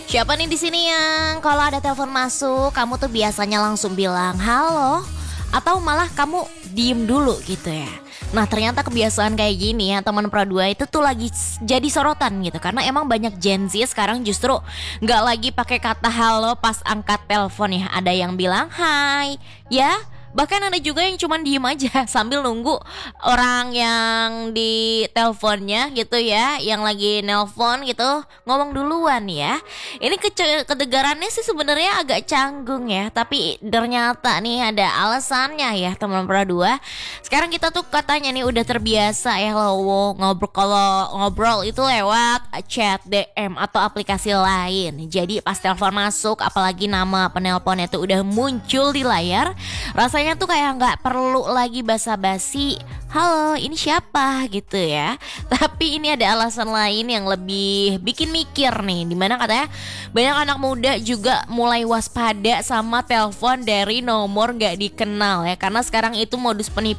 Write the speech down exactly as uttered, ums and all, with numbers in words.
Siapa nih di sini yang kalau ada telepon masuk kamu tuh biasanya langsung bilang halo atau malah kamu diem dulu gitu ya. Nah ternyata kebiasaan kayak gini ya teman Pro dua itu tuh lagi s- jadi sorotan gitu. Karena emang banyak Gen Z sekarang justru nggak lagi pakai kata halo pas angkat telepon ya. Ada yang bilang hai ya. Bahkan ada juga yang cuman diem aja sambil nunggu orang yang di teleponnya gitu ya, yang lagi nelpon gitu ngomong duluan ya. Ini kece- kedengarannya sih sebenarnya agak canggung ya, tapi ternyata nih ada alasannya ya teman Pro dua. Sekarang kita tuh katanya nih udah terbiasa ya loh ngobrol, kalau ngobrol itu lewat chat, D M atau aplikasi lain. Jadi pas telepon masuk apalagi nama penelponnya tuh udah muncul di layar, rasanya tuh kayak nggak perlu lagi basa-basi halo ini siapa gitu ya. Tapi ini ada alasan lain yang lebih bikin mikir nih, dimana katanya banyak anak muda juga mulai waspada sama telepon dari nomor nggak dikenal ya, karena sekarang itu modus penipuan